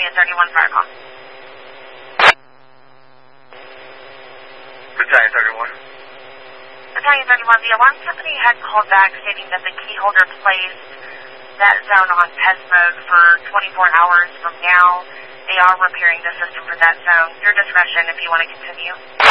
Battalion 31 fire call. Battalion 31. Battalion 31, the alarm company had called back stating that the key holder placed that zone on test mode for 24 hours from now. They are repairing the system for that zone. Your discretion if you want to continue.